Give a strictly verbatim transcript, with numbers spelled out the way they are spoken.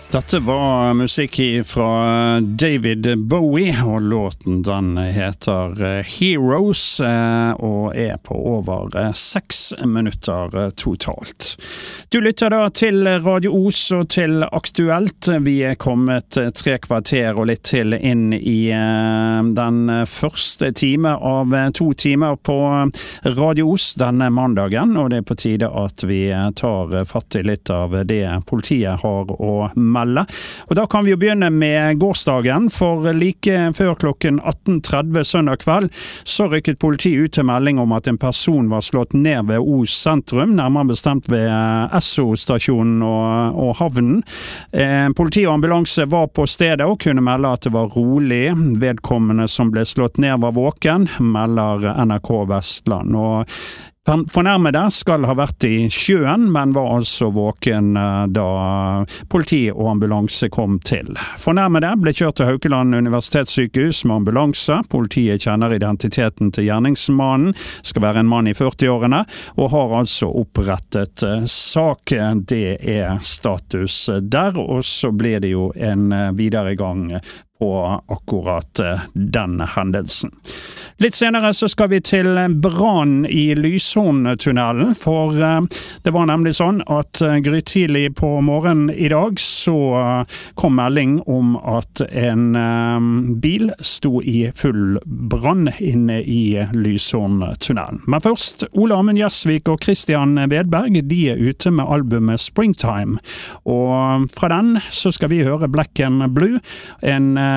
Dette var musikk fra David Bowie, og låten den heter Heroes, og er på over seks minutter totalt. Du lytter da til Radio Os og til Aktuelt. Vi er kommet tre kvarter og litt til inn i den første time av to timer på Radio Os denne mandagen, og det er på tide at vi tar fatt i litt av det politiet har å melde. Og da kan vi jo begynne med gårsdagen, for like før klokken atten tretti søndag kveld så rykket politiet ut til melding om at en person var slått ned ved Os sentrum, nærmere bestemt ved Esso-stasjonen og, og havnen. Eh, politi og ambulanse var på stedet og kunne melde at det var rolig. Vedkommende som ble slått ned var våken, melder N R K Vestland. Og fornærmede skal ha vært i sjøen, men var altså våken da politi og ambulanse kom til. Fornærmede ble kjørt til Haukeland universitetssykehus med ambulanse. Politiet kjenner identiteten til gjerningsmannen, skal være en mann i førti-årene, og har altså opprettet sak. Det er status der, og så blir det jo en videre gang på akkurat den hendelsen. Litt senere så skal vi til brann i Lyshorntunnelen, for det var nemlig sånn at grytidlig på morgenen i dag så kom melding om at en bil sto i full brann inne i Lyshorntunnelen. Men først, Ole Amund Gjersvik og Christian Vedberg, de er ute med albumet Springtime, og fra den så skal vi høre Black and Blue, en